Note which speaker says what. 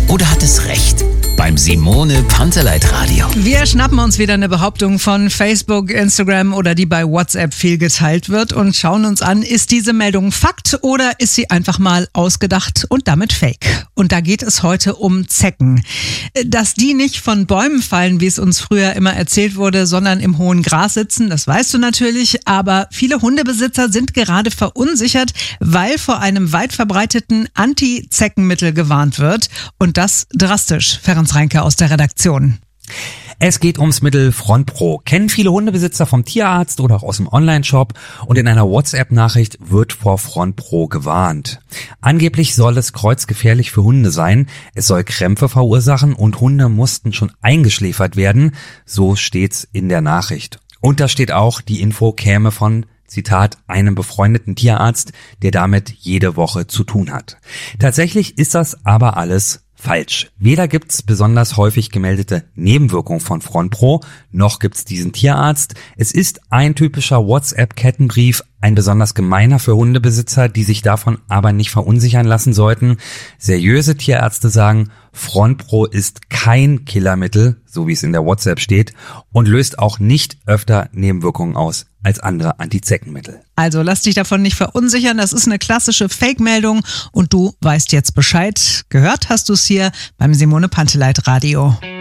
Speaker 1: oder hat es recht? Beim Simone Panteleit Radio.
Speaker 2: Wir schnappen uns wieder eine Behauptung von Facebook, Instagram oder die bei WhatsApp viel geteilt wird und schauen uns an, ist diese Meldung Fakt oder ist sie einfach mal ausgedacht und damit Fake? Und da geht es heute um Zecken. Dass die nicht von Bäumen fallen, wie es uns früher immer erzählt wurde, sondern im hohen Gras sitzen, das weißt du natürlich. Aber viele Hundebesitzer sind gerade verunsichert, weil vor einem weit verbreiteten Anti-Zeckenmittel gewarnt wird. Und das drastisch. Ferenc Reinke aus der Redaktion.
Speaker 3: Es geht ums Mittel FrontPro. Kennen viele Hundebesitzer vom Tierarzt oder auch aus dem Onlineshop, und in einer WhatsApp-Nachricht wird vor FrontPro gewarnt. Angeblich soll es kreuzgefährlich für Hunde sein, es soll Krämpfe verursachen und Hunde mussten schon eingeschläfert werden, so steht's in der Nachricht. Und da steht auch, die Info käme von, Zitat, einem befreundeten Tierarzt, der damit jede Woche zu tun hat. Tatsächlich ist das aber alles falsch. Weder gibt's besonders häufig gemeldete Nebenwirkungen von FrontPro, noch gibt's diesen Tierarzt. Es ist ein typischer WhatsApp-Kettenbrief, ein besonders gemeiner für Hundebesitzer, die sich davon aber nicht verunsichern lassen sollten. Seriöse Tierärzte sagen, FrontPro ist kein Killermittel, so wie es in der WhatsApp steht, und löst auch nicht öfter Nebenwirkungen aus als andere Antizeckenmittel.
Speaker 2: Also lass dich davon nicht verunsichern, das ist eine klassische Fake-Meldung und du weißt jetzt Bescheid. Gehört hast du es hier beim Simone Panteleit Radio.